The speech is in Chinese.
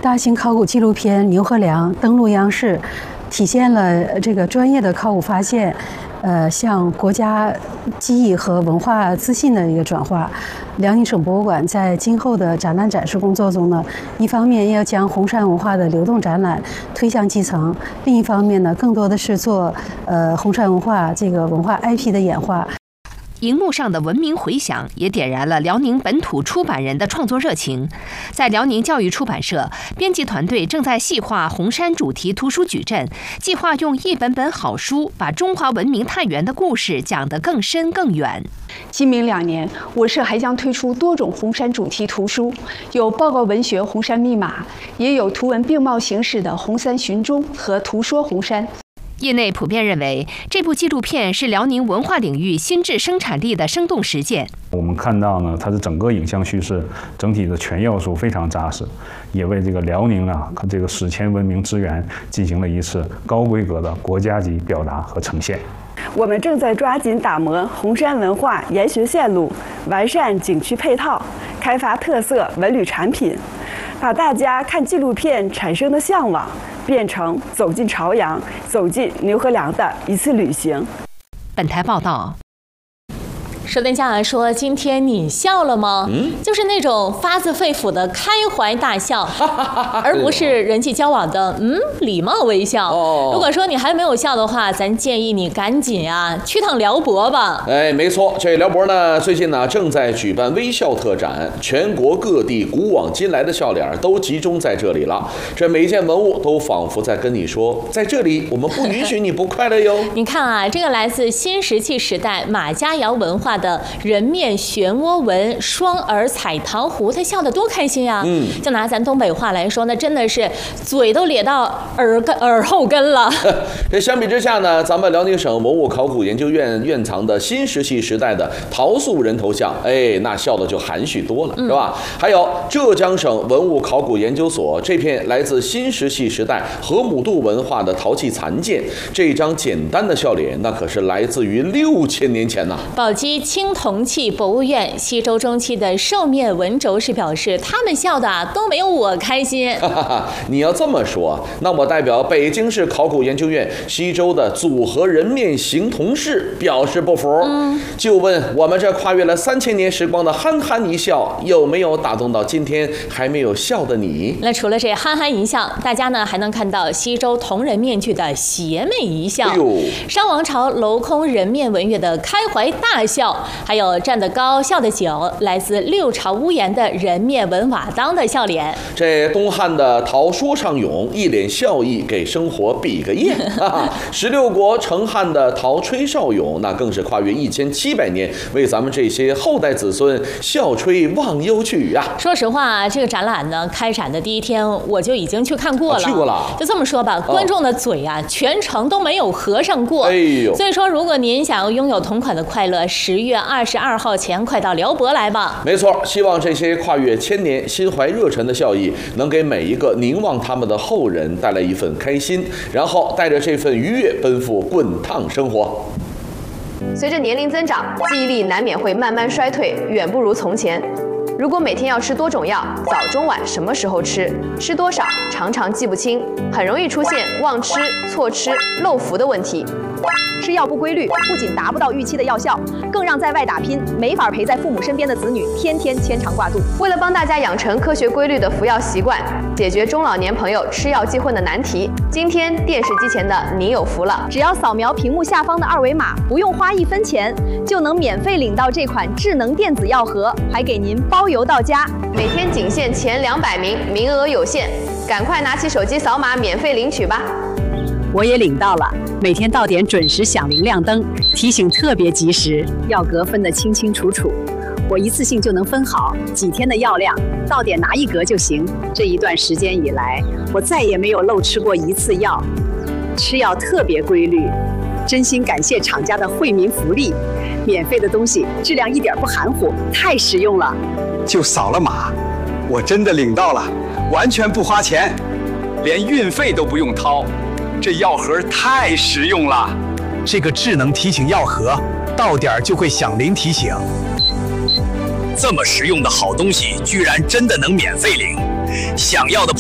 大型考古纪录片《牛和梁》登陆央视，体现了这个专业的考古发现，向国家记忆和文化自信的一个转化。辽宁省博物馆在今后的展览展示工作中呢，一方面要将红山文化的流动展览推向基层，另一方面呢，更多的是做红山文化这个文化 IP 的演化。 荧幕上的文明回响也点燃了辽宁本土出版人的创作热情。在辽宁教育出版社，编辑团队正在细化红山主题图书矩阵，计划用一本本好书把中华文明探源的故事讲得更深更远。 今明2年，我社还将推出多种红山主题图书，有报告文学《红山密码》，也有图文并茂形式的《红山寻踪》和《图说红山》。 业内普遍认为，这部纪录片是辽宁文化领域新质生产力的生动实践。 我们看到呢，它的整个影像叙事整体的全要素非常扎实，也为这个辽宁这个史前文明之源进行了一次高规格的国家级表达和呈现。 我们正在抓紧打磨红山文化研学线路，完善景区配套，开发特色文旅产品，把大家看纪录片产生的向往变成走进朝阳、走进牛和梁的一次旅行。 本台报道。 说跟家长说，今天你笑了吗？就是那种发自肺腑的开怀大笑，而不是人际交往的礼貌微笑。如果说你还没有笑的话，咱建议你赶紧去趟辽博吧。 哎，没错，这辽博呢最近呢正在举办微笑特展，全国各地古往今来的笑脸都集中在这里了。这每一件文物都仿佛在跟你说，在这里我们不允许你不快乐哟。 你看这个来自新石器时代马家窑文化的人面漩涡纹双耳彩陶壶，他笑得多开心呀！就拿咱东北话来说，那真的是嘴都咧到耳后根了。 这相比之下呢，咱们辽宁省文物考古研究院院藏的新石器时代的陶塑人头像，那笑的就含蓄多了，是吧？还有浙江省文物考古研究所这片来自新石器时代河姆渡文化的陶器残件，这张简单的笑脸，那可是来自于6000年前呐。 宝鸡青铜器博物院西周中期的兽面纹轴师表示，他们笑的都没有我开心。 你要这么说，那我代表北京市考古研究院西周的组合人面形铜室表示不服。就问我们这跨越了3000年时光的憨憨一笑，有没有打动到今天还没有笑的你？ 那除了这憨憨一笑，大家呢还能看到西周铜人面具的邪魅一笑，商王朝镂空人面纹月的开怀大笑，还有站得高笑得久，来自六朝屋檐的人面纹瓦当的笑脸。 这东汉的陶说唱俑一脸笑意，给生活比个耶。16国成汉的陶吹哨俑，那更是跨越1700年，为咱们这些后代子孙笑吹忘忧曲啊！ 说实话，这个展览呢，开展的第一天我就已经去看过了。 去过了。 就这么说吧，观众的嘴全程都没有合上过。所以说，如果您想要拥有同款的快乐，10月22号前快到辽博来吧。 没错，希望这些跨越1000年、心怀热忱的笑意，能给每一个凝望他们的后人带来一份开心，然后带着这份愉悦奔赴滚烫生活。 随着年龄增长，记忆力难免会慢慢衰退，远不如从前。如果每天要吃多种药，早中晚什么时候吃，吃多少，常常记不清，很容易出现忘吃、错吃、漏服的问题。 吃药不规律，不仅达不到预期的药效，更让在外打拼、没法陪在父母身边的子女天天牵肠挂肚。 为了帮大家养成科学规律的服药习惯，解决中老年朋友吃药记混的难题，今天电视机前的你有福了！ 只要扫描屏幕下方的2维码，不用花1分钱，就能免费领到这款智能电子药盒，还给您包邮到家。 每天仅限前200名，名额有限，赶快拿起手机扫码免费领取吧！ 我也领到了，每天到点准时响铃亮灯，提醒特别及时，药格分得清清楚楚，我一次性就能分好几天的药量，到点拿1格就行。这一段时间以来，我再也没有漏吃过1次药，吃药特别规律，真心感谢厂家的惠民福利，免费的东西质量一点不含糊，太实用了。 就扫了码，我真的领到了，完全不花钱，连运费都不用掏。这药盒太实用了， 这个智能提醒药盒，到点就会响铃提醒。 这么实用的好东西，居然真的能免费领，想要的